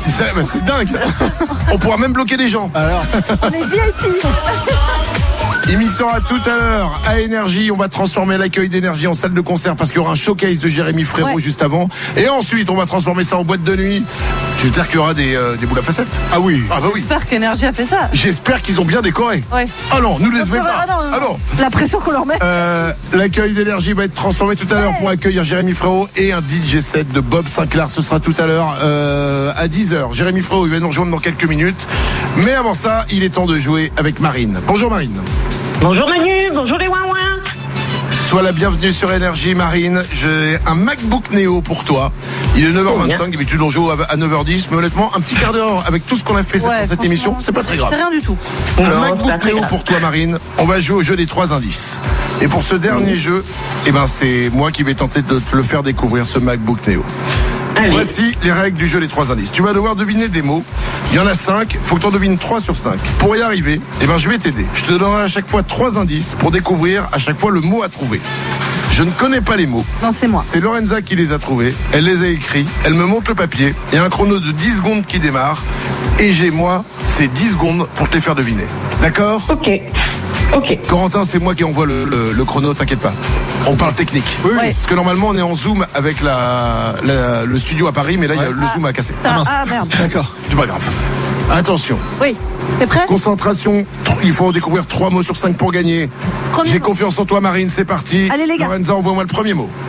c'est dingue. On pourra même bloquer les gens. Alors, On est VIP. Il mixera tout à l'heure à Énergie. On va transformer l'accueil d'Énergie en salle de concert parce qu'il y aura un showcase de Jérémy Frérot juste avant. Et ensuite, on va transformer ça en boîte de nuit. J'espère qu'il y aura des boules à facettes. ah oui. Ah bah oui. J'espère qu'Énergie a fait ça. J'espère qu'ils ont bien décoré. Ouais. Ah non, nous les met pas. Ah non. La pression qu'on leur met. L'accueil d'Énergie va être transformé tout à l'heure pour accueillir Jérémy Frérot et un DJ set de Bob Sinclair. Ce sera tout à l'heure à 10h. Jérémy Frérot, il va nous rejoindre dans quelques minutes. Mais avant ça, il est temps de jouer avec Marine. Bonjour Marine. Bonjour Manu, bonjour les ouin. Sois la bienvenue sur Énergie, Marine. J'ai un MacBook Neo pour toi. Il est 9h25, d'habitude on joue à 9h10, mais honnêtement, un petit quart d'heure avec tout ce qu'on a fait dans cette émission, c'est pas très grave. C'est rien du tout. Un MacBook Neo pour toi, Marine. On va jouer au jeu des 3 indices. Et pour ce dernier jeu, c'est moi qui vais tenter de te le faire découvrir, ce MacBook Neo. Allez. Voici les règles du jeu des 3 indices. Tu vas devoir deviner des mots. Il y en a 5. Faut que tu en devines 3 sur 5. Pour y arriver, je vais t'aider. Je te donnerai à chaque fois 3 indices pour découvrir à chaque fois le mot à trouver. Je ne connais pas les mots. Non, c'est moi. C'est Lorenza qui les a trouvés. Elle les a écrits. Elle me montre le papier. Il y a un chrono de 10 secondes qui démarre. Et c'est 10 secondes pour te les faire deviner. D'accord ? Ok. Corentin, c'est moi qui envoie le chrono, t'inquiète pas. On parle technique. Oui. Parce que normalement, on est en Zoom avec le studio à Paris, mais là, le Zoom a cassé. Ah merde. D'accord. C'est pas grave. Attention. Oui. T'es prêt? Concentration. Il faut en découvrir 3 mots sur 5 pour gagner. J'ai confiance en toi, Marine. C'est parti. Allez, les gars. Lorenza, envoie-moi le premier mot.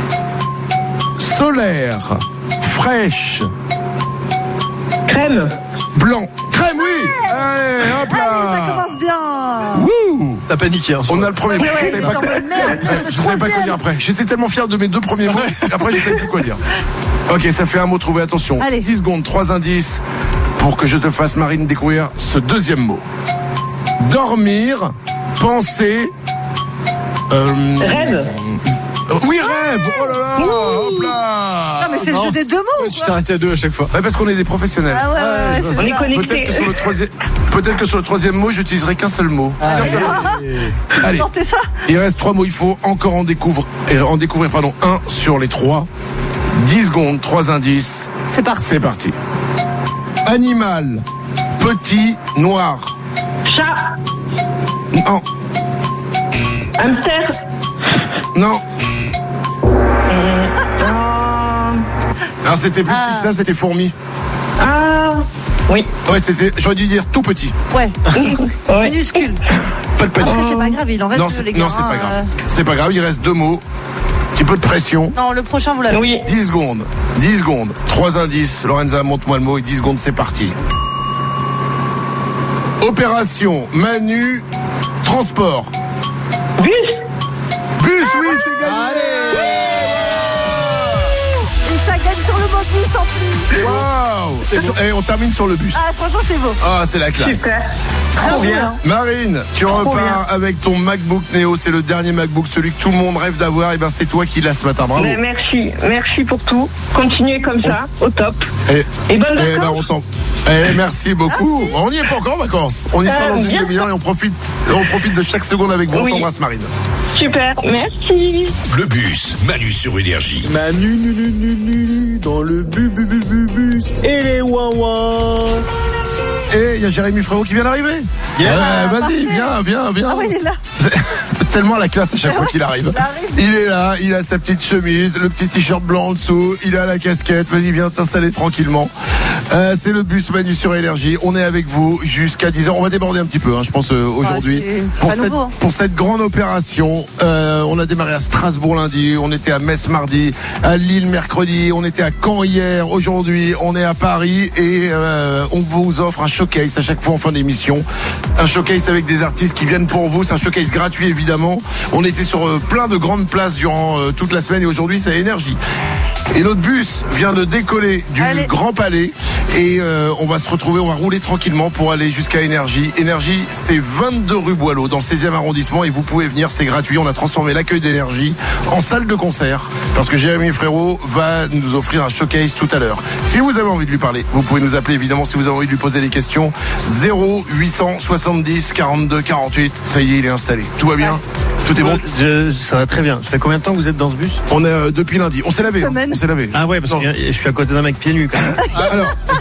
Solaire. Fraîche. Crème. Blanc. Crème, oui. Allez, hop là. Allez, ça commence bien. Wouh. T'as paniqué, hein. On a le premier mot. Ouais, Je savais pas quoi- merde, Je savais pas quoi dire après. J'étais tellement fier de mes 2 premiers mots. Après, je savais plus quoi dire. Ok, ça fait un mot trouvé. Attention. Allez. 10 secondes, 3 indices pour que je te fasse, Marine, découvrir ce deuxième mot. Dormir, penser. Rêve. Oui, rêve. Oh là là. Hop là. Non, mais c'est le jeu des 2 mots. Ouais, tu t'arrêtes à 2 à chaque fois. Ouais, parce qu'on est des professionnels. Ah ouais, On c'est est ça. connectés. Peut-être que sur le troisième mot, j'utiliserai qu'un seul mot. Tu peux Allez. porter ça? Il reste 3 mots. Il faut encore en découvrir un sur les 3. 10 secondes, 3 indices. C'est parti. C'est parti. Animal. Petit, noir. Chat. Non. Hamster. Non. Alors c'était plus petit que ça, c'était fourmi. Oui. Ouais, j'aurais dû dire tout petit. Ouais. Ouais. Minuscule. Pas de panique. Après, c'est pas grave, il en reste Non, deux, c'est les gars. pas grave. C'est pas grave, il reste 2 mots. Petit peu de pression. Non, le prochain, vous l'avez. Oui. 10 secondes. 10 secondes. 3 indices. Lorenza, montre-moi le mot et 10 secondes, c'est parti. Opération Manu Transport. Bus. Bus, oui, c'est gagné. Et ça gagne sur le mot bus en plus. Waouh. Et on termine sur le bus. Ah, franchement, c'est beau. Ah, c'est la classe. Super. Bien Trop joué, bien. hein. Marine, tu repars avec ton MacBook Neo. C'est le dernier MacBook, celui que tout le monde rêve d'avoir. Et ben, c'est toi qui l'as ce matin. Bravo. Mais merci pour tout. Continuez comme ça, au top. Et bonnes ben, vacances. merci beaucoup. On n'y est pas encore en vacances. On y sera dans une bien. demi-heure et on profite de chaque seconde avec vous. On Oui. t'embrasse, Marine. Super, merci. Le bus, Manu sur Énergie. Manu, dans le bus, et les ouin. Et il y a Jérémy Frérot qui vient d'arriver. Yes. Vas-y, viens. Ah ouais, il est là. Tellement la classe à chaque fois qu'il arrive. Il est là, il a sa petite chemise, le petit t-shirt blanc en dessous, il a la casquette. Vas-y, viens t'installer tranquillement. C'est le bus Manu sur Énergie. On est avec vous jusqu'à 10h. On va déborder un petit peu, je pense, aujourd'hui. c'est pas nouveau, hein. Pour cette grande opération, on a démarré à Strasbourg lundi, on était à Metz mardi, à Lille mercredi, on était à Caen hier, aujourd'hui on est à Paris et on vous offre un showcase à chaque fois en fin d'émission. Un showcase avec des artistes qui viennent pour vous. C'est un showcase gratuit évidemment. On était sur plein de grandes places durant toute la semaine et aujourd'hui c'est Énergie. Et notre bus vient de décoller du Grand Palais et on va se retrouver, on va rouler tranquillement pour aller jusqu'à Énergie. Énergie, c'est 22 rue Boileau dans le 16e arrondissement et vous pouvez venir, c'est gratuit. On a transformé l'accueil d'Énergie en salle de concert parce que Jérémy Frérot va nous offrir un showcase tout à l'heure. Si vous avez envie de lui parler, vous pouvez nous appeler évidemment si vous avez envie de lui poser des questions. 0870 42 48. Ça y est, il est installé. Tout va bien? Tout est bon? Ça va très bien. Ça fait combien de temps que vous êtes dans ce bus? On est depuis lundi. On s'est lavé. Semaine. On s'est lavé. Ah ouais, parce que je suis à côté d'un mec pieds nus quand même. Alors,